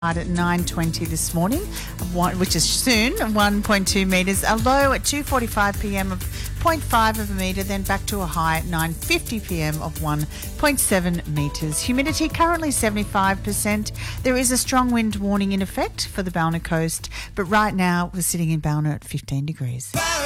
At 9:20 this morning, which is soon, 1.2 metres. A low at 2:45 p.m. of 0.5 of a metre, then back to a high at 9:50 p.m. of 1.7 metres. Humidity currently 75%. There is a strong wind warning in effect for the Ballina coast, but right now we're sitting in Ballina at 15 degrees.